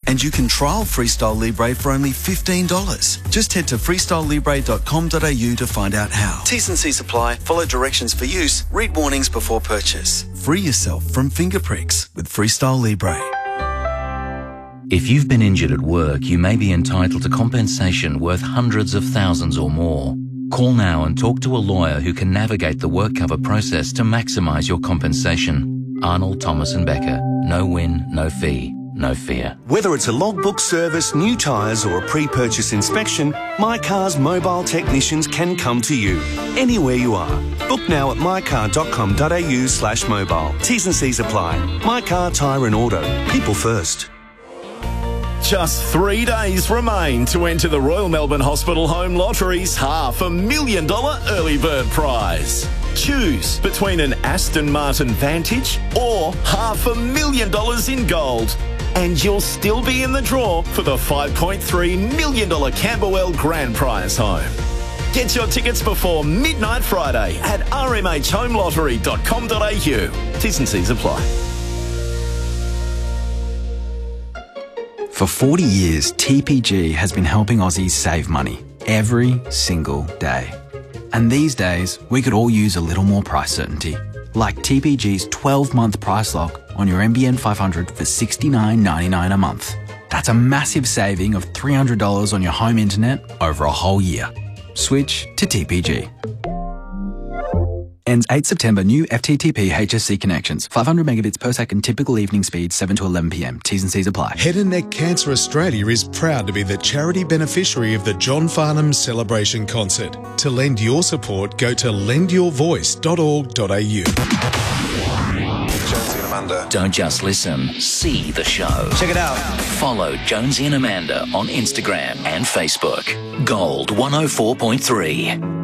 And you can trial Freestyle Libre for only $15. Just head to freestylelibre.com.au to find out how. T's and C's apply. Follow directions for use. Read warnings before purchase. Free yourself from finger pricks with Freestyle Libre. If you've been injured at work, you may be entitled to compensation worth hundreds of thousands or more. Call now and talk to a lawyer who can navigate the work cover process to maximise your compensation. Arnold, Thomas and Becker. No win, no fee, no fear. Whether it's a logbook service, new tyres or a pre-purchase inspection, My Car's mobile technicians can come to you, anywhere you are. Book now at mycar.com.au/mobile. T's and C's apply. My Car, Tyre and Auto. People first. Just 3 days remain to enter the Royal Melbourne Hospital Home Lottery's $500,000 early bird prize. Choose between an Aston Martin Vantage or $500,000 in gold. And you'll still be in the draw for the $5.3 million Camberwell Grand Prize home. Get your tickets before midnight Friday at rmhhomelottery.com.au. T's and C's apply. For 40 years, TPG has been helping Aussies save money every single day. And these days, we could all use a little more price certainty, like TPG's 12-month price lock on your NBN 500 for $69.99 a month. That's a massive saving of $300 on your home internet over a whole year. Switch to TPG. Ends 8 September. New FTTP HSC connections. 500 megabits per second. Typical evening speed 7 to 11 p.m. T's and C's apply. Head and Neck Cancer Australia is proud to be the charity beneficiary of the John Farnham Celebration Concert. To lend your support, go to lendyourvoice.org.au. Jonesy and Amanda. Don't just listen, see the show. Check it out. Follow Jonesy and Amanda on Instagram and Facebook. Gold 104.3.